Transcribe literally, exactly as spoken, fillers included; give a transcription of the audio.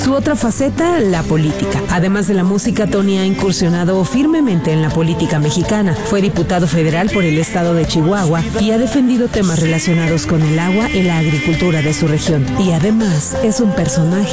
Su otra faceta, la política. Además de la música, Tony ha incursionado firmemente en la política mexicana. Fue diputado federal por el estado de Chihuahua y ha defendido temas relacionados con el agua y la agricultura de su región. Y además es un personaje